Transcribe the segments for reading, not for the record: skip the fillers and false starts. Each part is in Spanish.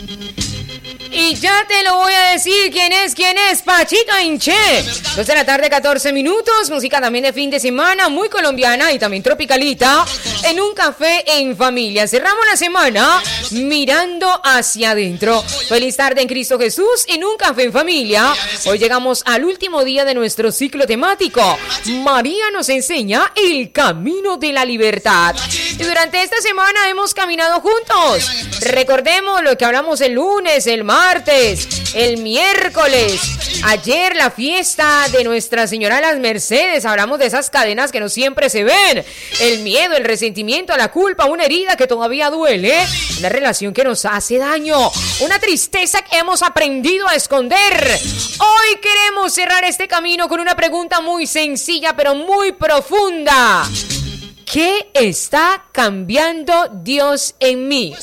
Y ya te lo voy a decir quién es, Pachito Inche. 2 de la tarde, 14 minutos, música también de fin de semana, muy colombiana y también tropicalita, en un café en familia. Cerramos la semana mirando hacia adentro. Feliz tarde en Cristo Jesús, en un café en familia. Hoy llegamos al último día de nuestro ciclo temático. María nos enseña el camino de la libertad. Y durante esta semana hemos caminado juntos. Recordemos lo que hablamos el lunes, el martes, el miércoles. Ayer la fiesta de Nuestra Señora de las Mercedes. Hablamos de esas cadenas que no siempre se ven. El miedo, el resentimiento, la culpa, una herida que todavía duele. Una relación que nos hace daño. Una tristeza que hemos aprendido a esconder. Hoy queremos cerrar este camino con una pregunta muy sencilla pero muy profunda. ¿Qué está cambiando Dios en mí?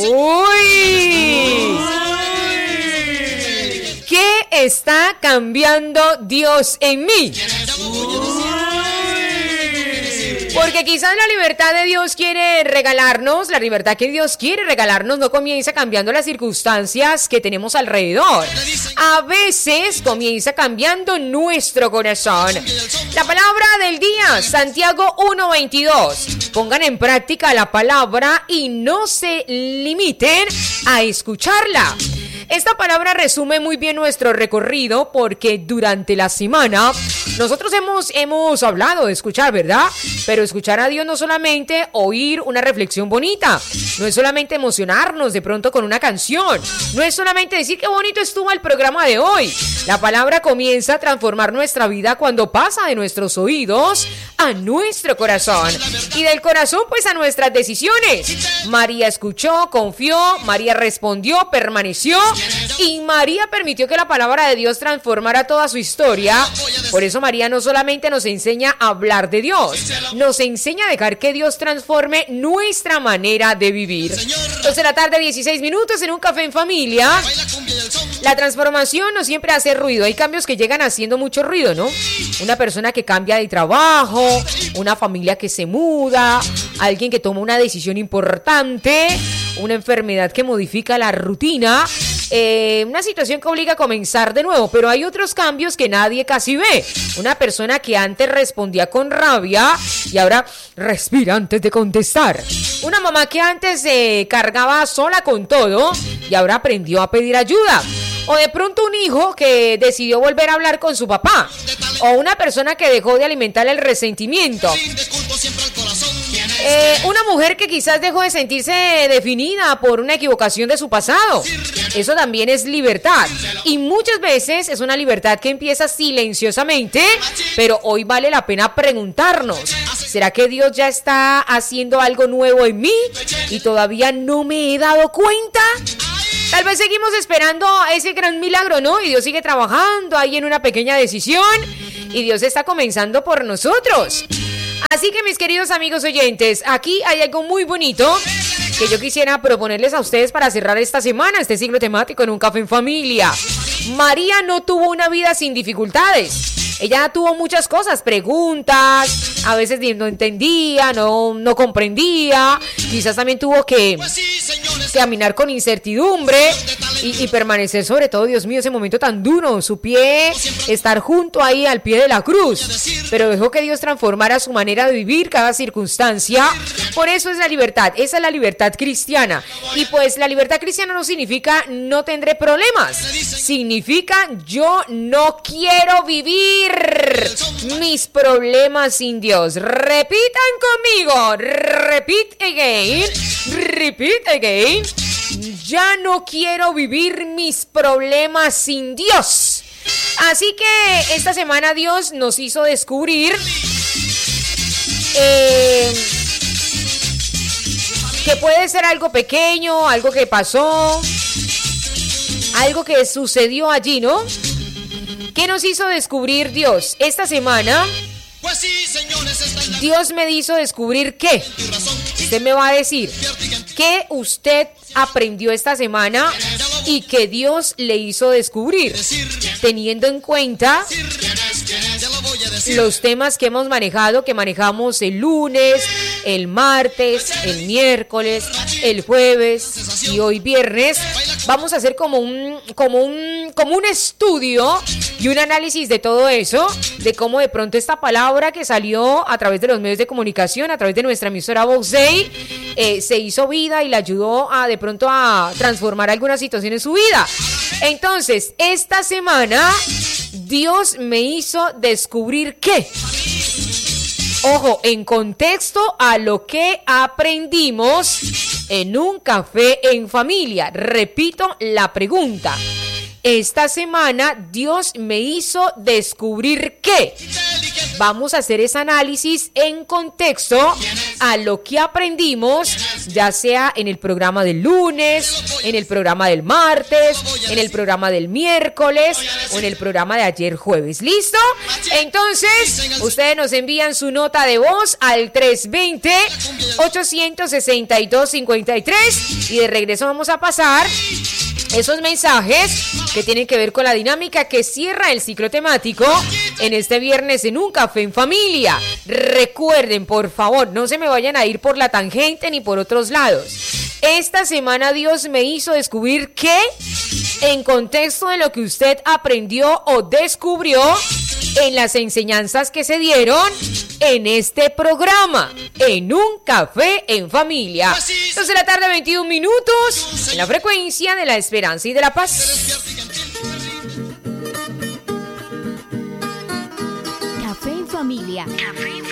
¡Uy! ¿Qué está cambiando Dios en mí? Porque quizás la libertad de Dios quiere regalarnos, la libertad que Dios quiere regalarnos no comienza cambiando las circunstancias que tenemos alrededor. A veces comienza cambiando nuestro corazón. La palabra del día, Santiago 1:22. Pongan en práctica la palabra y no se limiten a escucharla. Esta palabra resume muy bien nuestro recorrido porque durante la semana nosotros hemos hablado de escuchar, ¿verdad? Pero escuchar a Dios no solamente oír una reflexión bonita, no es solamente emocionarnos de pronto con una canción, no es solamente decir qué bonito estuvo el programa de hoy. La palabra comienza a transformar nuestra vida cuando pasa de nuestros oídos a nuestro corazón y del corazón pues a nuestras decisiones. María escuchó, confió, María respondió, permaneció y María permitió que la palabra de Dios transformara toda su historia. Por eso María no solamente nos enseña a hablar de Dios, nos enseña a dejar que Dios transforme nuestra manera de vivir. 2 de la tarde, 16 minutos en un café en familia. La transformación no siempre hace ruido, hay cambios que llegan haciendo mucho ruido, ¿no? Una persona que cambia de trabajo, una familia que se muda, alguien que toma una decisión importante, una enfermedad que modifica la rutina. Una situación que obliga a comenzar de nuevo, pero hay otros cambios que nadie casi ve. Una persona que antes respondía con rabia y ahora respira antes de contestar. Una mamá que antes se cargaba sola con todo y ahora aprendió a pedir ayuda. O de pronto un hijo que decidió volver a hablar con su papá. O una persona que dejó de alimentar el resentimiento. Una mujer que quizás dejó de sentirse definida por una equivocación de su pasado. Eso también es libertad. Y muchas veces es una libertad que empieza silenciosamente, pero hoy vale la pena preguntarnos: ¿será que Dios ya está haciendo algo nuevo en mí y todavía no me he dado cuenta? Tal vez seguimos esperando ese gran milagro, ¿no? Y Dios sigue trabajando ahí en una pequeña decisión y Dios está comenzando por nosotros. Así que mis queridos amigos oyentes, aquí hay algo muy bonito que yo quisiera proponerles a ustedes para cerrar esta semana, este ciclo temático en un café en familia. María no tuvo una vida sin dificultades. Ella tuvo muchas cosas, preguntas, a veces no entendía, no comprendía, quizás también tuvo que caminar con incertidumbre y permanecer sobre todo, Dios mío, ese momento tan duro, su pie, estar junto ahí al pie de la cruz, pero dejó que Dios transformara su manera de vivir cada circunstancia. Por eso es la libertad, esa es la libertad cristiana. Y pues la libertad cristiana no significa no tendré problemas, significa yo no quiero vivir mis problemas sin Dios. Repitan conmigo, repeat again. Ya no quiero vivir mis problemas sin Dios. Así que esta semana Dios nos hizo descubrir que puede ser algo pequeño, algo que pasó, algo que sucedió allí, ¿no? ¿Qué nos hizo descubrir Dios? Esta semana Dios me hizo descubrir qué. Usted me va a decir qué usted aprendió esta semana y que Dios le hizo descubrir, teniendo en cuenta los temas que hemos manejado, que manejamos el lunes, el martes, el miércoles, el jueves y hoy viernes. vamos a hacer como un estudio y un análisis de todo eso, de cómo de pronto esta palabra que salió a través de los medios de comunicación, a través de nuestra emisora Vox Day, se hizo vida y le ayudó a de pronto a transformar alguna situación en su vida. Entonces, esta semana Dios me hizo descubrir que, ojo, en contexto a lo que aprendimos en un café en familia. Repito la pregunta. Esta semana Dios me hizo descubrir que. Vamos a hacer ese análisis en contexto a lo que aprendimos, ya sea en el programa del lunes, en el programa del martes, en el programa del miércoles o en el programa de ayer jueves. ¿Listo? Entonces, ustedes nos envían su nota de voz al 320-862-53 y de regreso vamos a pasar esos mensajes que tienen que ver con la dinámica que cierra el ciclo temático en este viernes en un café en familia. Recuerden, por favor, no se me vayan a ir por la tangente ni por otros lados. Esta semana Dios me hizo descubrir que, en contexto de lo que usted aprendió o descubrió en las enseñanzas que se dieron en este programa, en un café en familia. 2 de la tarde, 21 minutos, en la frecuencia de la esperanza y de la paz. Café en familia.